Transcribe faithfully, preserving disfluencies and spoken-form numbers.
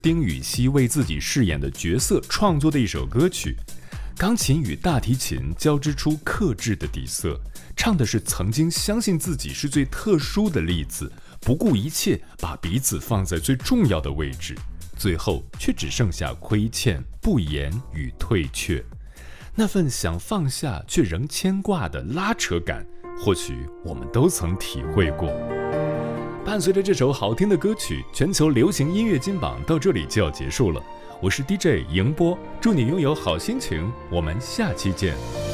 丁禹兮为自己饰演的角色创作的一首歌曲，钢琴与大提琴交织出克制的底色，唱的是曾经相信自己是最特殊的例子，不顾一切把彼此放在最重要的位置，最后却只剩下亏欠、不言与退却。那份想放下却仍牵挂的拉扯感，或许我们都曾体会过。伴随着这首好听的歌曲，全球流行音乐金榜到这里就要结束了。我是 D J 迎波，祝你拥有好心情，我们下期见。